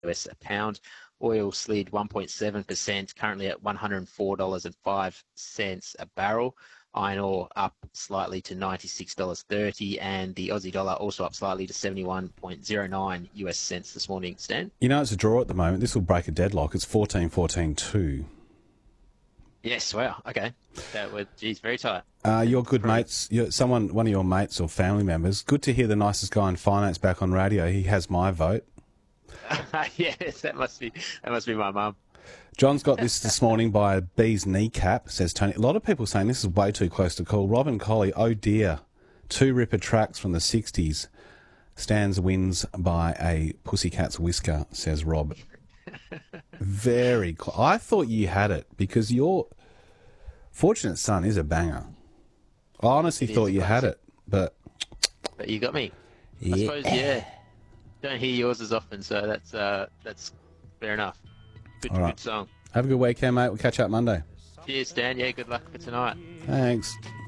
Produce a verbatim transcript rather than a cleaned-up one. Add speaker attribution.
Speaker 1: S a pound. Oil slid one point seven percent, currently at one hundred four dollars and five cents a barrel. Iron ore up slightly to ninety-six dollars thirty, and the Aussie dollar also up slightly to seventy-one point zero nine U S cents this morning, Stan.
Speaker 2: You know, it's a draw at the moment. This will break a deadlock. It's fourteen fourteen two.
Speaker 1: Yes, wow, okay. That was, geez, very tight.
Speaker 2: Uh, your good mates, your, someone, one of your mates or family members, good to hear the nicest guy in finance back on radio. He has my vote.
Speaker 1: Yes, that must be that must be my mum.
Speaker 2: John's got this this morning by a bee's kneecap, says Tony. A lot of people saying this is way too close to call. Robin Colley, oh dear. Two ripper tracks from the sixties. Stans wins by a pussycat's whisker, says Rob. Very close. I thought you had it because your Fortunate Son is a banger. I honestly
Speaker 1: It
Speaker 2: thought
Speaker 1: is
Speaker 2: you had it, but...
Speaker 1: But you got me.
Speaker 2: Yeah.
Speaker 1: I suppose, yeah. Don't hear yours as often, so that's uh, that's fair enough. Good,
Speaker 2: All right.
Speaker 1: good song.
Speaker 2: Have a good weekend, mate. We'll catch up Monday.
Speaker 1: Cheers, Stan. Yeah, good luck for tonight.
Speaker 2: Thanks.